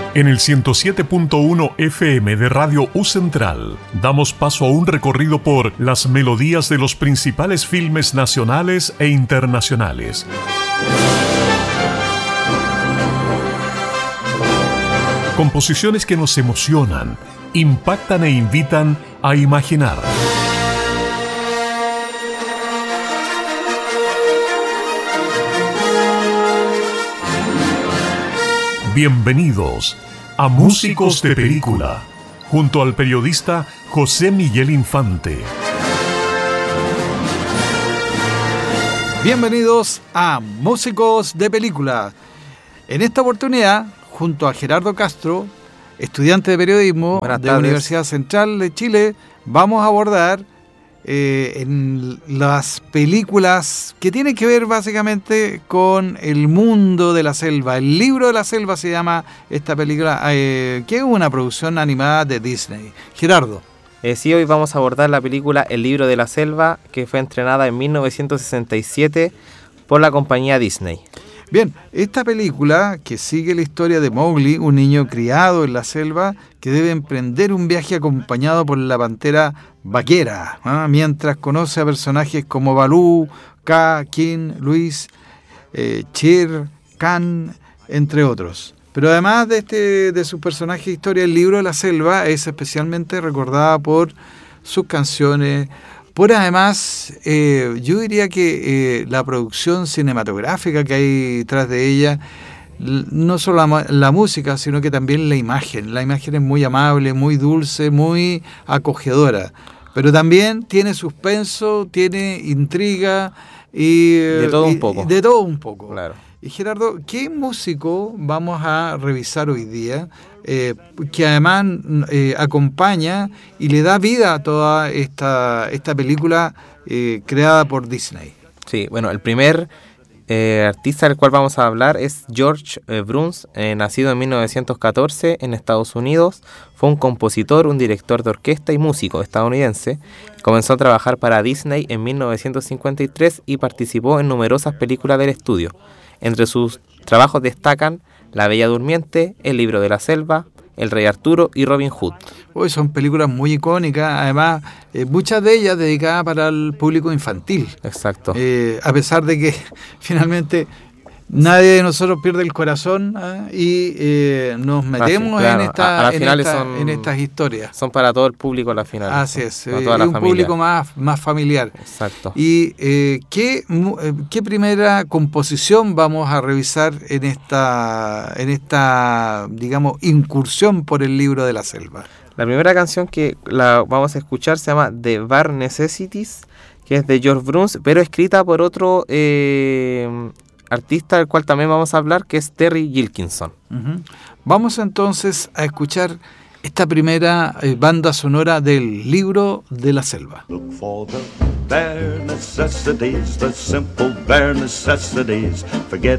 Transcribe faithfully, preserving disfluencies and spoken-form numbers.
En el ciento siete punto uno F M de Radio U Central, damos paso a un recorrido por las melodías de los principales filmes nacionales e internacionales. Composiciones que nos emocionan, impactan e invitan a imaginar. Bienvenidos a Músicos de Película, junto al periodista José Miguel Infante. Bienvenidos a Músicos de Película. En esta oportunidad, junto a Gerardo Castro, estudiante de periodismo de la Universidad Central de Chile, vamos a abordar eh, en las películas que tienen que ver básicamente con el mundo de la selva. El libro de la selva se llama esta película, eh, que es una producción animada de Disney. Gerardo. Eh, sí, hoy vamos a abordar la película El libro de la selva, que fue estrenada en mil novecientos sesenta y siete por la compañía Disney. Bien, esta película que sigue la historia de Mowgli, un niño criado en la selva que debe emprender un viaje acompañado por la pantera vaquera, ¿eh? mientras conoce a personajes como Balú, Kaa, King, Luis, eh, Shere Khan, entre otros. Pero además de, este, de sus personajes de historia, el libro de la selva es especialmente recordada por sus canciones, por además, eh, yo diría que eh, la producción cinematográfica que hay detrás de ella, no solo la, la música, sino que también la imagen. La imagen es muy amable, muy dulce, muy acogedora, pero también tiene suspenso, tiene intriga y... De todo y, un poco. De todo un poco. Claro. Y Gerardo, ¿qué músico vamos a revisar hoy día? Eh, que además eh, acompaña y le da vida a toda esta, esta película eh, creada por Disney. Sí, bueno, el primer eh, artista del cual vamos a hablar es George eh, Bruns, eh, nacido en mil novecientos catorce en Estados Unidos. Fue un compositor, un director de orquesta y músico estadounidense. Comenzó a trabajar para Disney en mil novecientos cincuenta y tres y participó en numerosas películas del estudio. Entre sus trabajos destacan La Bella Durmiente, El libro de la selva, El rey Arturo y Robin Hood. Hoy son películas muy icónicas, además eh, muchas de ellas dedicadas para el público infantil. Exacto. Eh, a pesar de que finalmente nadie de nosotros pierde el corazón ¿eh? y eh, nos metemos ah, sí, claro. en, esta, a, a en, esta, son, en estas historias. Son para todo el público las finales. Así es, para eh, toda la un familia. público más, más familiar. Exacto. ¿Y eh, ¿qué, qué primera composición vamos a revisar en esta, en esta, digamos, incursión por el libro de la selva? La primera canción que la vamos a escuchar se llama The Bare Necessities, que es de George Bruns, pero escrita por otro eh, artista del cual también vamos a hablar, que es Terry Gilkyson. Uh-huh. Vamos entonces a escuchar esta primera eh, banda sonora del libro de la selva. Look for the bare necessities, the simple bare necessities. Forget